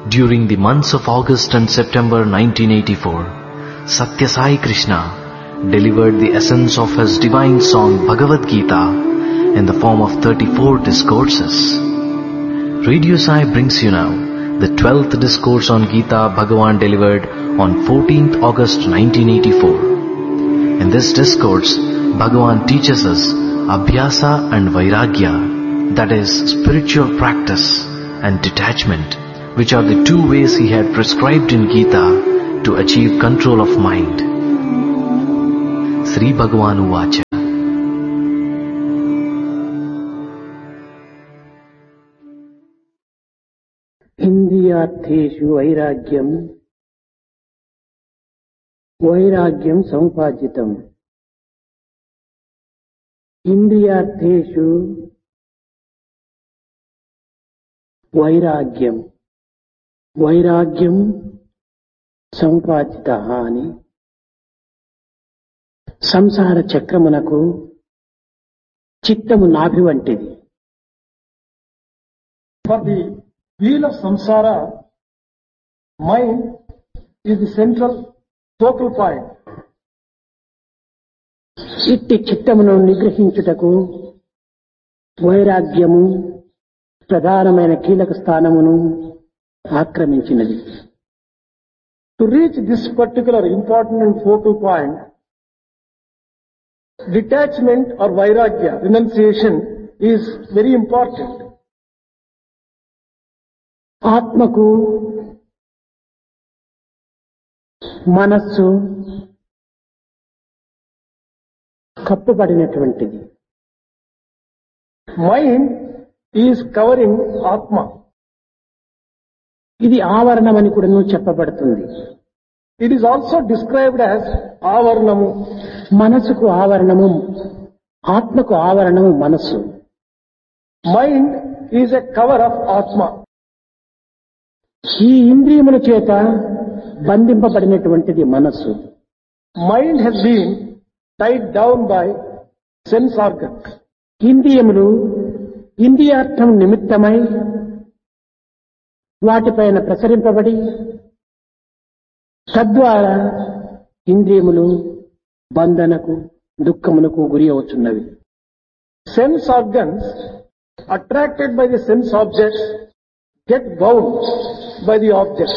During the months of August and September 1984, Satya Sai Krishna delivered the essence of his divine song Bhagavad Gita in the form of 34 discourses. Radio Sai brings you now the 12th discourse on Gita Bhagavan delivered on 14th August 1984. In this discourse, Bhagavan teaches us Abhyasa and Vairagya, that is, spiritual practice and detachment, which are the two ways he had prescribed in Gita to achieve control of mind. Sri Bhagavan Uvacha. ఇంద్రియార్థేషు వైరాగ్యం వైరాగ్యం సముపార్జితం. ఇంద్రియార్థేషు వైరాగ్యం వైరాగ్యం సముపార్జిత అని సంసార చక్రమునకు చిత్తము నాభి వంటిది. For the wheel of samsara, mind is the central focal point. ఇట్టి చిత్తమును నిగ్రహించుటకు వైరాగ్యము ప్రధానమైన కీలక స్థానమును ఆక్రమించినది. To reach this particular important and focal point, detachment or vairagya, renunciation, is very important. ఆత్మకు మనస్సు కప్పుబడినటువంటిది. Mind is covering Atma. ఇది ఆవరణమని కూడా చెప్పబడుతుంది. It is also described as avarnamu. మనసుకు ఆవరణము, ఆత్మకు ఆవరణము మనస్సు. Mind is a cover of Atma. ఈ ఇంద్రియముల చేత బంధింపబడినటువంటిది మనస్సు. Mind has been tied down by sense organs. ఇంద్రియములు ఇంద్రియార్థం నిమిత్తమై వాటిపైన ప్రసరింపబడి తద్వారా ఇంద్రియములు బంధనకు దుఃఖములకు గురి అవుతున్నవి. Sense organs, attracted by the sense objects, get bound by the objects.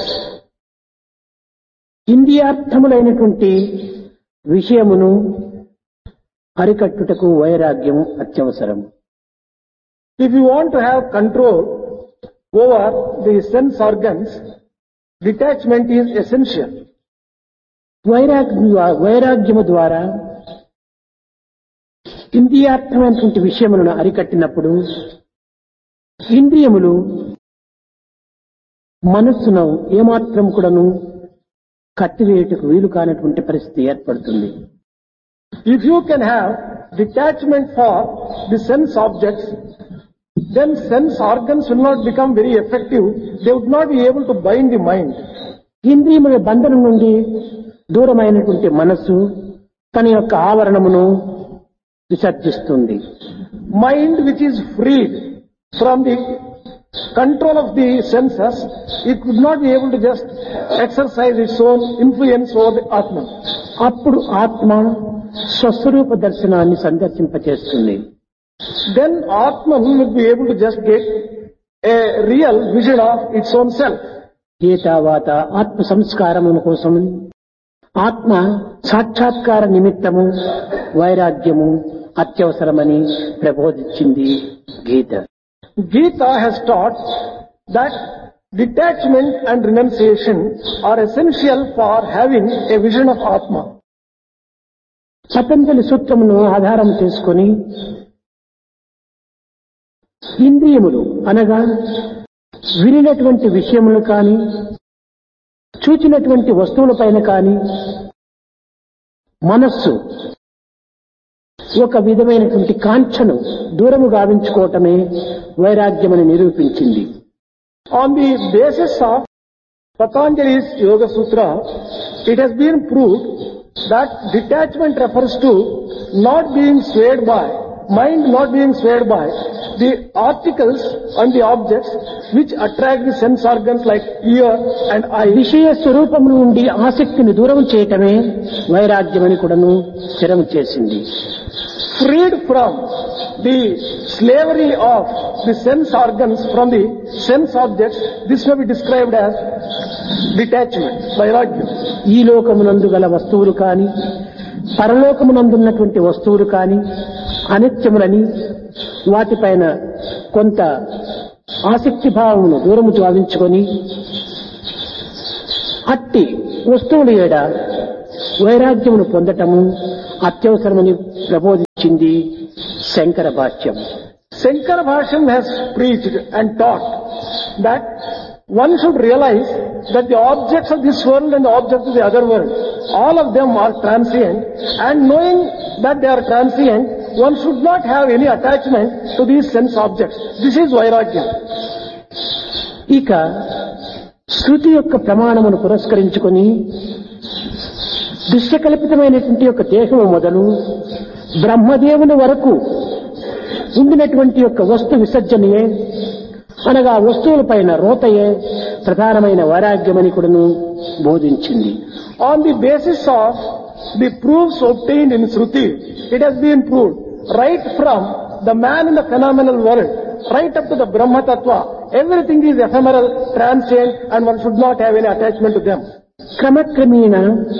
ఇంద్రియార్థములైనటువంటి విషయమును అరికట్టుటకు వైరాగ్యము అత్యవసరం. If you want to have control over the sense organs, detachment is essential. వైరాగ్యము ద్వారా ఇంద్రియార్థమైనటువంటి విషయములను అరికట్టినప్పుడు ఇంద్రియములు మనస్సును ఏమాత్రం కూడాను కట్టివేయటకు వీలు కానటువంటి పరిస్థితి ఏర్పడుతుంది. If you can have detachment for the sense objects, then sense organs will not become very effective. They would not be able to bind the mind. ఇంద్రియముల బంధనం నుండి దూరమైనటువంటి మనస్సు తన యొక్క ఆవరణమును విసర్జిస్తుంది. Mind which is freed from the control of the senses, it could not be able to just exercise its own influence over the Atma. అప్పుడు ఆత్మ స్వస్వరూప దర్శనాన్ని సందర్శింపచేస్తుంది. Then Atman will be able to just get a real vision of its own self. ఏతావాత ఆత్మ సంస్కారముల కోసం ఆత్మ సాక్షాత్కార నిమిత్తము వైరాగ్యము అత్యవసరమని ప్రబోధించింది గీత. Gita has taught that detachment and renunciation are essential for having a vision of Atma. Patanjali సూత్రమును ఆధారం చేసుకొని ఇంద్రియములు అనగా వినినటువంటి విషయములు కాని చూచినటువంటి వస్తువులపైన కాని మనస్సు ఒక విధమైనటువంటి కాంక్షను దూరము గావించుకోవటమే వైరాగ్యమని నిరూపించింది. On the basis of Patanjali's Yoga Sutra, it has been proved that detachment refers to not being swayed by, mind not being swayed by the articles and the objects which attract the sense organs like ear and eye. విషయ స్వరూపం నుండి ఆసక్తిని దూరం చేయటమే వైరాగ్యమని కూడాను స్థిరం చేసింది. Freed from the slavery of the sense organs from the sense objects, this may be described as detachment, vairagya. ఈ లోకమునందు గల వస్తువులు కాని పరలోకమునందున్నటువంటి వస్తువులు కాని అనిత్యములని వాటిపైన కొంత ఆసక్తి భావమును దూరము భావించుకొని అట్టి వస్తువుల ఏడ వైరాగ్యమును పొందటము అత్యవసరమని ప్రబోధించింది శంకర భాష్యం. Shankara Bhashyam has preached and taught that one should realize that the objects of this world and the objects of the other world, all of them are transient, and knowing that they are transient, one should not have any attachment to these sense objects. This is vairagya. ఇక శృతి యొక్క ప్రమాణమును పురస్కరించుకొని దృశ్యకల్పితమైనటువంటి యొక్క దేహము మొదలు బ్రహ్మదేవుని వరకు ఉండినటువంటి యొక్క వస్తు విసర్జనయే అనగా వస్తువులపైన రోతయే ప్రధానమైన వైరాగ్యమని కూడాను బోధించింది. On the basis of the proofs obtained in Shruti, it has been proved right from the man in the phenomenal world, right up to the Brahma Tattva, everything is ephemeral, transient, and one should not have any attachment to them. క్రమక్రమేణ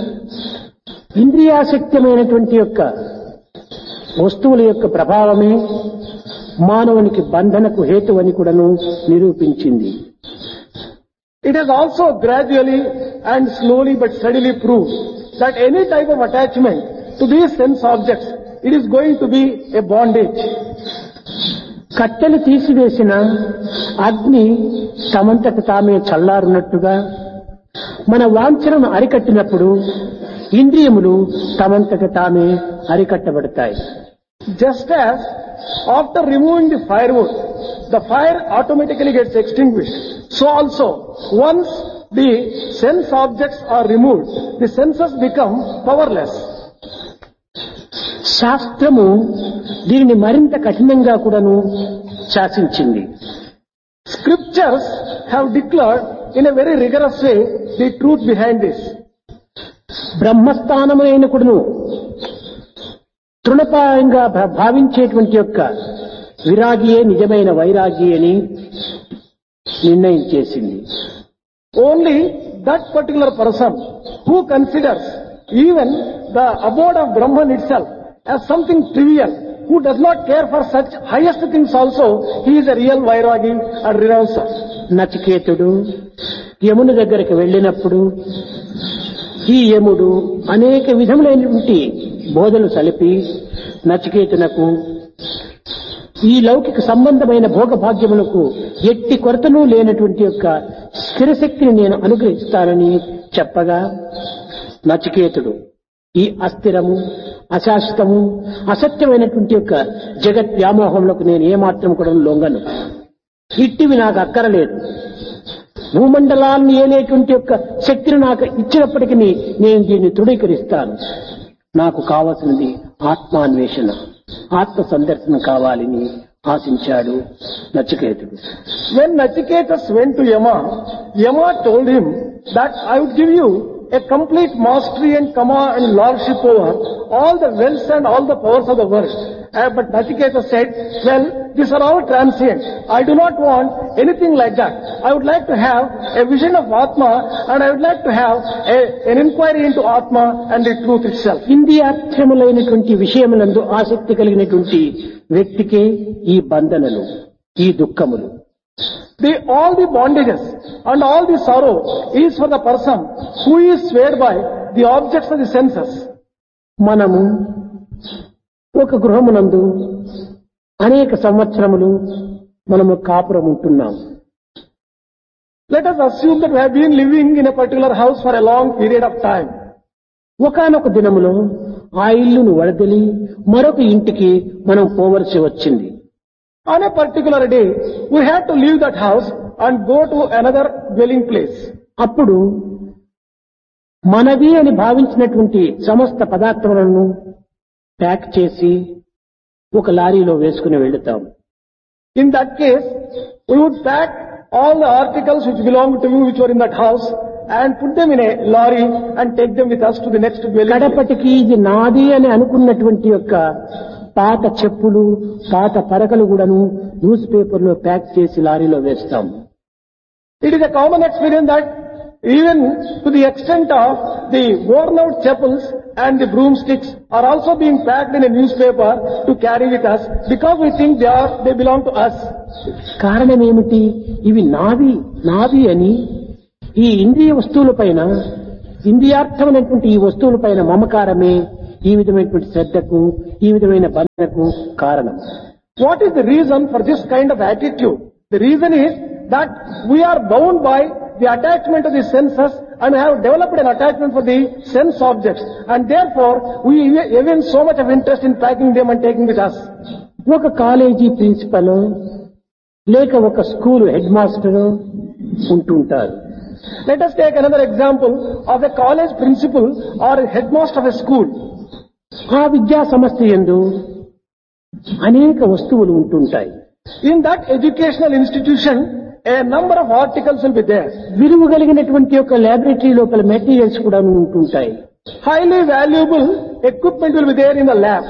ఇంద్రియాసక్తమైనటువంటి యొక్క వస్తువుల యొక్క ప్రభావమే మానవునికి బంధనకు హేతువని కూడాను నిరూపించింది. It has also gradually and slowly but steadily proved that any type of attachment to these sense objects, it is going to be a bondage. కట్టెలు తీసివేసిన అగ్ని తమంతట తామే చల్లారున్నట్టుగా మన వాంఛనను అరికట్టినప్పుడు ఇంద్రియములు తమంతట తామే అరికట్టబడతాయి. Just as after removing the firewood, the fire automatically gets extinguished. So also, once the sense objects are removed, the senses become powerless. శాస్త్రము దీనిని మరింత కఠినంగా కూడాను శాసించింది. Scriptures have declared in a very rigorous way the truth behind this. బ్రహ్మస్థానమైన కూడాను తృణప్రాయంగా భావించేటువంటి యొక్క విరాగియే నిజమైన వైరాగి అని నిర్ణయం చేసింది. Only that particular person who considers even the abode of Brahman itself as something trivial, who does not care for such highest things also, he is a real vairagi and renouncer. నచికేతుడు యముని దగ్గరికి వెళ్ళినప్పుడు ఈ యముడు అనేక విధములైనటువంటి బోధలు సలిపి నచికేతునకు ఈ లౌకిక సంబంధమైన భోగభాగ్యములకు ఎట్టి కొరతను లేనటువంటి యొక్క స్థిరశక్తిని నేను అనుగ్రహిస్తానని చెప్పగా నచికేతుడు ఈ అస్థిరము అశాశ్వతము అసత్యమైనటువంటి యొక్క జగత్ వ్యామోహములకు నేను ఏమాత్రం కూడా లొంగను, ఇట్టివి నాకు అక్కరలేదు, భూమండలాన్ని ఏలేటువంటి యొక్క శక్తిని నాకు ఇచ్చినప్పటికీ నేను దీన్ని తృఢీకరిస్తాను, నాకు కావలసినది ఆత్మాన్వేషణ, ఆత్మ సందర్శనం కావాలని ఆశించాడు నచికేతుడు. When Nachiketas went to Yama told him that I would give you a complete mastery and command and lordship over all the wealth and all the powers of the world. But Nachiketa said, well, these are all transient. I do not want anything like that. I would like to have a vision of Atma, and I would like to have an inquiry into Atma and the truth itself. ఇంద్రియార్థములైనటువంటి విషయములందు ఆసక్తి కలిగినటువంటి వ్యక్తికే ఈ బంధనలు, ఈ దుఃఖములు. All the bondages and all the sorrow is for the person who is swayed by the objects of the senses. మనము ఒక గృహమునందు అనేక సంవత్సరములు మనము కాపురం ఉంటున్నాం. Let us assume that we have been living in a particular house for a long period of time. ఒకానొక దినములో ఆ ఇల్లును వదిలి మరొక ఇంటికి మనం పోవలసి వచ్చింది. On a particular day, we had to leave that house and go to another dwelling place. అప్పుడు మనవి అని భావించినటువంటి సమస్త పదార్థములను ప్యాక్ చేసి ఒక లారీలో వేసుకుని వెళుతాం. In that case, we would pack all the articles which belong to you, which were in that house, and put them in a lorry and take them with us to the next dwelling. కడపటికి ఇది నాది అని అనుకున్నటువంటి యొక్క పాత చెప్పులు, పాత పరకలు కూడాను news paper లో ప్యాక్ చేసి లారీలో వేస్తాం. It is a common experience that even to the extent of the worn out chapels and the broomsticks are also being packed in a newspaper to carry with us because we think they belong to us. కారణం ఏమిటి? ఇవి నావి అని ఈ ఇంద్రియ వస్తువులపైన, ఇంద్రియార్థమైనటువంటి ఈ వస్తువులపైన మమకారమే ఈ విధమైనటువంటి శ్రద్ధకు, ఈ విధమైన బంధనకు కారణం. What is the reason for this kind of attitude? The reason is that we are bound by the attachment of the senses and have developed an attachment for the sense objects, and therefore we evince so much of interest in packing them and taking with us. ఒక college principal లేక ఒక school head master ఉంటుంటారు. Let us take another example of a college principal or a headmaster of a school. ఆ విద్యా సంస్థ యందు అనేక వస్తువులు ఉంటుంటాయి. In that educational institution, a number of articles will be there. విలువ కలిగినటువంటి యొక్క ల్యాబొరేటరీ లోపల మెటీరియల్స్ కూడా ఉంటుంటాయి. Highly valuable equipment will be there in the lab.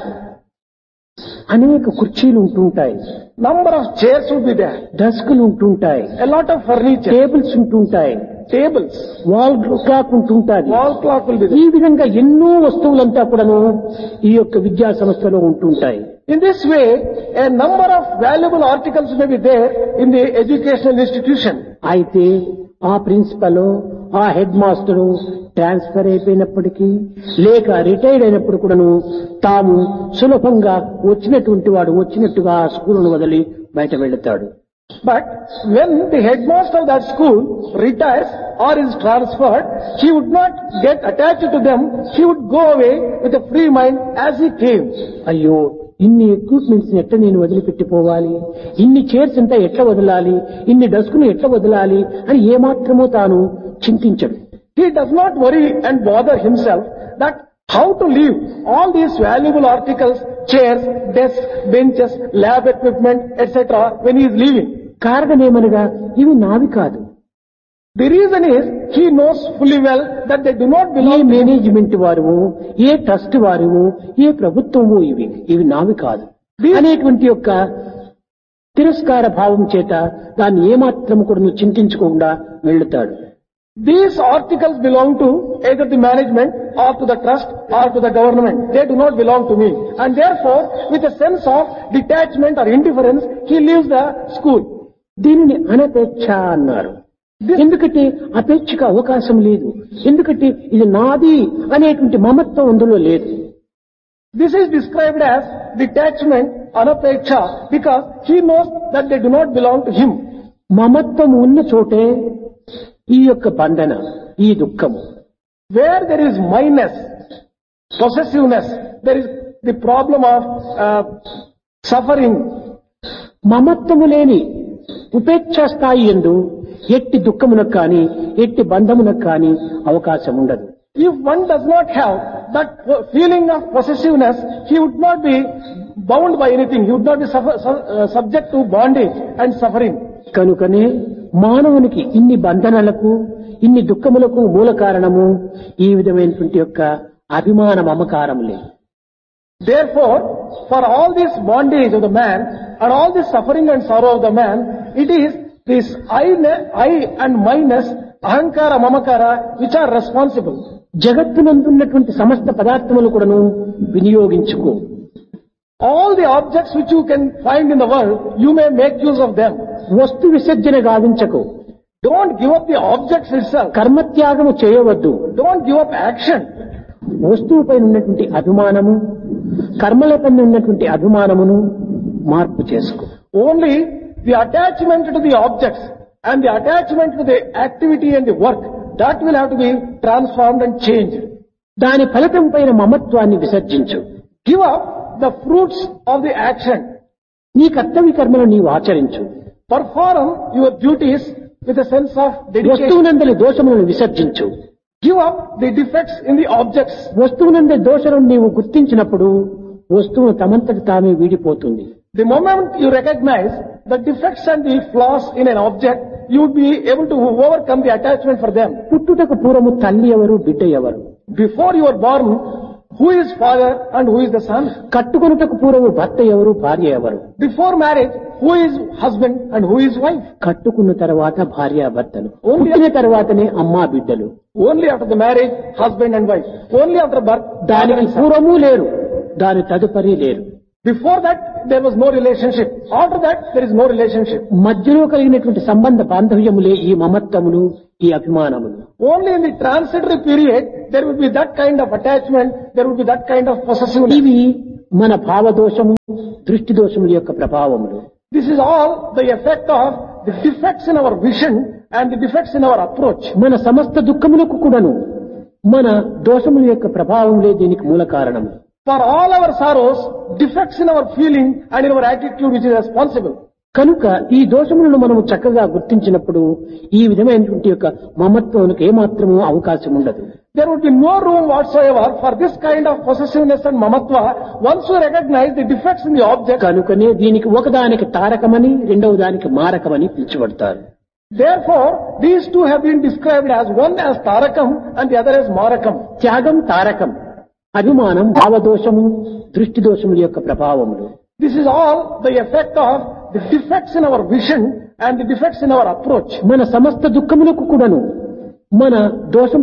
అనేక కుర్చీలు ఉంటుంటాయి. Number of chairs will be there. డెస్క్లు ఉంటుంటాయి. A lot of furniture. Tables ఉంటుంటాయి. Tables. వాల్ క్లాక్ ఉంటుంటాయి. Wall clock will be ఈ there. విధంగా ఎన్నో వస్తువులంతా కూడాను ఈ యొక్క విద్యా సంస్థలో ఉంటుంటాయి. In this way, a number of valuable articles may be there in the educational institution. అయితే ఆ ప్రిన్సిపల్, ఆ హెడ్ మాస్టరు ట్రాన్స్ఫర్ అయిపోయినప్పటికీ లేక రిటైర్డ్ అయినప్పుడు కూడాను తాము సులభంగా వచ్చినటువంటి వాడు వచ్చినట్టుగా ఆ స్కూలును వదిలి బయట వెళతాడు. But when the headmaster of that school retires or is transferred, he would not get attached to them. He would go away with a free mind as he came. అయ్యో, ఇన్ని ఎక్విప్మెంట్స్ ఎట్లా నేను వదిలిపెట్టిపోవాలి, ఇన్ని చైర్స్ అంతా ఎట్లా వదలాలి, ఇన్ని డస్క్ను ఎట్లా వదలాలి అని ఏమాత్రమో తాను చింతించడు. He does not worry and bother himself that how to leave all these valuable articles, chairs, desks, benches, lab equipment, etc. when he is leaving. కారణమేమనగా ఇవి నావి కాదు. The reason is he knows fully well that they do not A belong to him. Management వారు, ఏ trust వారు, ఏ ప్రభుత్వము ఇవి నావి కాదు అనేటువంటి యొక్క తిరస్కార భావం చేత దాన్ని ఏమాత్రం కూడా చింతించకుండా వెళ్తాడు. These articles belong to either the management or to the trust or to the government. They do not belong to me. And therefore, with a sense of detachment or indifference, he leaves the school. దీనిని అనపేక్ష అన్నారు. ఎందుకంటే అపేక్షకు అవకాశం లేదు. ఎందుకంటే ఇది నాది అనేటువంటి మమత్వం అందులో లేదు. This is described as detachment, anapeksha, because he knows that they do not belong to him. మమత్వం ఉన్న చోటే ఈ యొక్క బంధన, ఈ దుఃఖము. Where there is minus, possessiveness, there is the problem of suffering. మమత్వము లేని ఉపేక్ష స్థాయి యందు ఎట్టి దుఃఖమునకు కానీ ఎట్టి బంధమునకు కానీ అవకాశం ఉండదు. If one does not have that feeling of possessiveness, he would not be bound by anything. He would not be subject to bondage and suffering. కనుకనే మానవునికి ఇన్ని బంధనలకు, ఇన్ని దుఃఖములకు మూల కారణము ఈ విధమైనటువంటి యొక్క అభిమాన మమకారములే. Therefore, for all this bondage of the man and all this suffering and sorrow of the man, it is this I and minus, ahankara, mamakara, which are responsible. జగత్తునందున్నటువంటి సమస్త పదార్థములు కూడాను వినియోగించుకో. All the objects which you can find in the world, you may make use of them. వస్తు విసర్జన గావించకు. Don't give up the objects itself. కర్మత్యాగము చేయవద్దు. Don't give up action. వస్తువుపై ఉన్నటువంటి అభిమానము, కర్మలపై ఉన్నటువంటి అభిమానమును మార్పు చేసుకో. Only the attachment to the objects and the attachment to the activity and the work, that will have to be transformed and changed. దాని ఫలితం పైన మమత్వాన్ని విసర్జించు. Give up the fruits of the action. నీ కర్తవ్య కర్మలు నీవు ఆచరించు. Perform your duties with a sense of dedication. వస్తువునందలి దోషములను విసర్జించు. Give up the defects in the objects. వస్తువునందలి దోషములను నీవు గుర్తించినప్పుడు వస్తువు తమంతట తామే వీడిపోతుంది. The moment you recognize the defects and the flaws in an object, you would be able to overcome the attachment for them. పుట్టుటకు పూర్వము తల్లి ఎవరు, బిడ్డ ఎవరు? Before you are born, who is father and who is the son? కట్టుకొనుటకు పూర్వము భర్త ఎవరు, భార్య ఎవరు? Before marriage, who is husband and who is wife? కట్టుకున్న తర్వాత భార్య భర్తలు, పుట్టిన తర్వాతనే అమ్మా బిడ్డలు. Only after the marriage, husband and wife. Only after birth, దానికి పూర్వము లేరు, దాని తదుపరి లేరు. Before that, there was no relationship. After that, there is no relationship. మధ్యలో కలిగినటువంటి సంబంధ బాంధవ్యములే ఈ మమత్వములు, ఈ అభిమానములు. Only in the transitory period, there will be that kind of attachment, there will be that kind of possessiveness. ఇవి మన భావదోషము, దృష్టి దోషముల యొక్క ప్రభావములు. This is all the effect of the defects in our vision and the defects in our approach. మన సమస్త దుఃఖములకు కూడాను మన దోషముల యొక్క ప్రభావములే దీనికి మూల కారణము. For all our sorrows, defects in our feeling and in our attitude which is responsible. కనుక ఈ దోషములను మనము చక్కగా గుర్తించినప్పుడు ఈ విధమైనటువంటి యొక్క మమత్వానికి ఏమాత్రము అవకాశం ఉండదు. There would be no room whatsoever for this kind of possessiveness and mamatva once you recognize the defects in the object. కనుకనే దీనికి ఒకదానికి తారకమని, రెండవ దానికి మారకమని పిలుచబడతారు. Therefore, these two have been described as one as tarakam and the other as marakam. త్యాగం తారకం, అభిమానం భావదోషము, దృష్టి దోషముల యొక్క ప్రభావములు. This is all the effect of the defects in our vision and the defects in our approach. మన సమస్త దుఃఖములకు కూడాను మన దోషం